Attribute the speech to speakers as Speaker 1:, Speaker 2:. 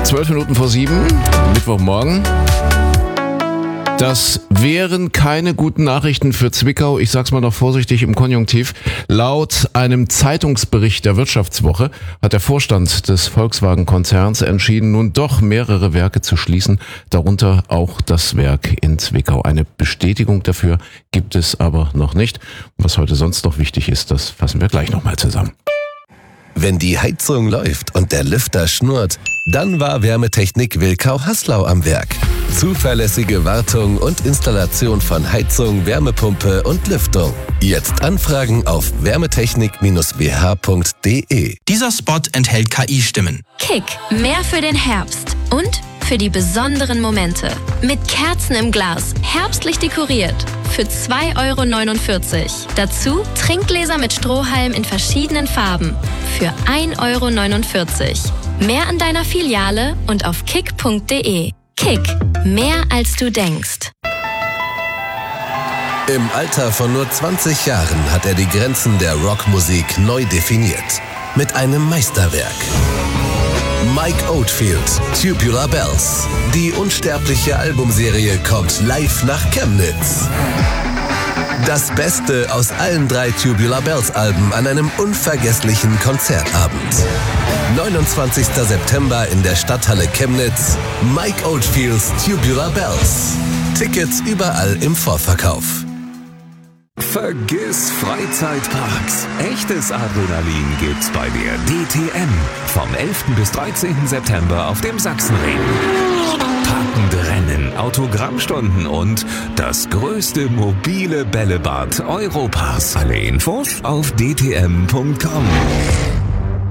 Speaker 1: 12 Minuten vor 7, Mittwochmorgen. Das wären keine guten Nachrichten für Zwickau, ich sag's mal noch vorsichtig im Konjunktiv. Laut einem Zeitungsbericht der Wirtschaftswoche hat der Vorstand des Volkswagen-Konzerns entschieden, nun doch mehrere Werke zu schließen, darunter auch das Werk in Zwickau. Eine Bestätigung dafür gibt es aber noch nicht. Was heute sonst noch wichtig ist, das fassen wir gleich nochmal zusammen.
Speaker 2: Wenn die Heizung läuft und der Lüfter schnurrt, dann war Wärmetechnik Wilkau-Haslau am Werk. Zuverlässige Wartung und Installation von Heizung, Wärmepumpe und Lüftung. Jetzt anfragen auf wärmetechnik-wh.de.
Speaker 3: Dieser Spot enthält KI-Stimmen.
Speaker 4: Kick, mehr für den Herbst und für die besonderen Momente. Mit Kerzen im Glas, herbstlich dekoriert. Für 2,49 €. Dazu Trinkgläser mit Strohhalm in verschiedenen Farben. Für 1,49 €. Mehr an deiner Filiale und auf kick.de. Kick, mehr als du denkst.
Speaker 2: Im Alter von nur 20 Jahren hat er die Grenzen der Rockmusik neu definiert. Mit einem Meisterwerk. Mike Oldfield, Tubular Bells. Die unsterbliche Albumserie kommt live nach Chemnitz. Das Beste aus allen 3 Tubular Bells Alben an einem unvergesslichen Konzertabend. 29. September in der Stadthalle Chemnitz. Mike Oldfields Tubular Bells. Tickets überall im Vorverkauf.
Speaker 5: Vergiss Freizeitparks. Echtes Adrenalin gibt's bei der DTM. Vom 11. bis 13. September auf dem Sachsenring. Packende Rennen, Autogrammstunden und das größte mobile Bällebad Europas. Alle Infos auf dtm.com.